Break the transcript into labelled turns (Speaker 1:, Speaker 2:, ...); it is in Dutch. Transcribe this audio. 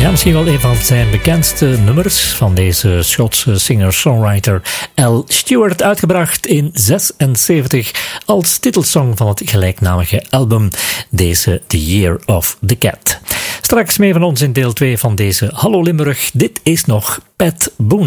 Speaker 1: Ja, misschien wel een van zijn bekendste nummers van deze Schotse singer-songwriter Al Stewart, uitgebracht in 1976 als titelsong van het gelijknamige album, deze The Year of the Cat. Straks mee van ons in deel 2 van deze Hallo Limburg. Dit is nog Pat Boone.